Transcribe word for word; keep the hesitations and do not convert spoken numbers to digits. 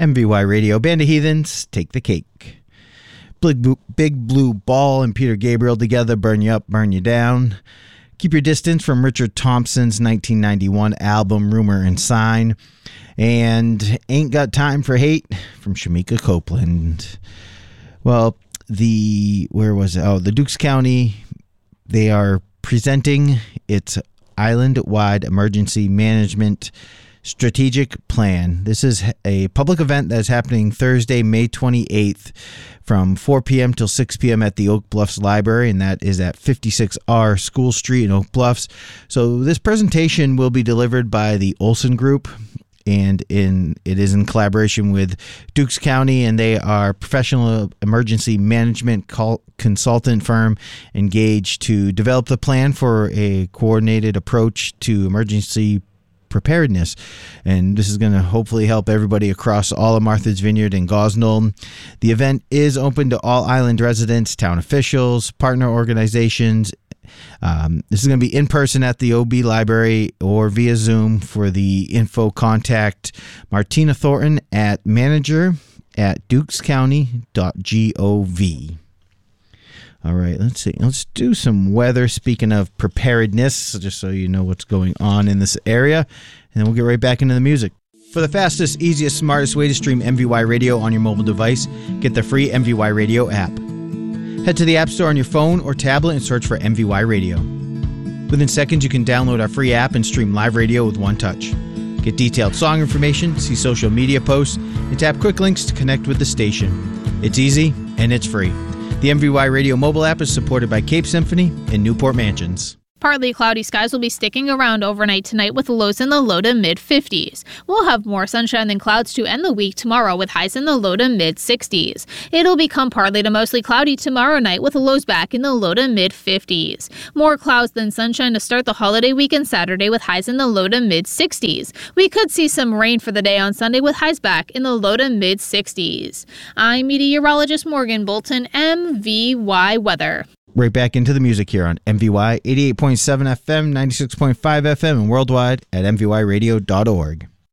M V Y Radio. Band of Heathens, Take the Cake. Big, Big Blue Ball and Peter Gabriel together, Burn You Up, Burn You Down. Keep Your Distance from Richard Thompson's nineteen ninety-one album Rumor and Sign. And Ain't Got Time for Hate from Shamika Copeland. Well, the, where was it? Oh, the Dukes County, they are presenting its island-wide emergency management strategic plan. This is a public event that's happening Thursday, May twenty-eighth from four p.m. till six p.m. at the Oak Bluffs Library, and that is at fifty-six R School Street in Oak Bluffs. So this presentation will be delivered by the Olson Group, and in it is in collaboration with Dukes County, and they are professional emergency management call, consultant firm engaged to develop the plan for a coordinated approach to emergency preparedness. And this is going to hopefully help everybody across all of Martha's Vineyard and Gosnold. The event is open to all island residents, town officials, partner organizations. Um, this is going to be in person at the O B Library or via Zoom. For the info, contact Martina Thornton at manager at dukes county dot gov. All right, let's see. Let's do some weather. Speaking of preparedness, just so you know what's going on in this area, and then we'll get right back into the music. For the fastest, easiest, smartest way to stream M V Y Radio on your mobile device, get the free M V Y Radio app. Head to the App Store on your phone or tablet and search for M V Y Radio. Within seconds, you can download our free app and stream live radio with one touch. Get detailed song information, see social media posts, and tap quick links to connect with the station. It's easy and it's free. The M V Y Radio mobile app is supported by Cape Symphony and Newport Mansions. Partly cloudy skies will be sticking around overnight tonight with lows in the low to mid fifties. We'll have more sunshine than clouds to end the week tomorrow with highs in the low to mid sixties. It'll become partly to mostly cloudy tomorrow night with lows back in the low to mid fifties. More clouds than sunshine to start the holiday weekend Saturday with highs in the low to mid sixties. We could see some rain for the day on Sunday with highs back in the low to mid sixties. I'm meteorologist Morgan Bolton, M V Y Weather. Right back into the music here on M V Y eighty-eight point seven F M, ninety-six point five F M, and worldwide at M V Y radio dot org.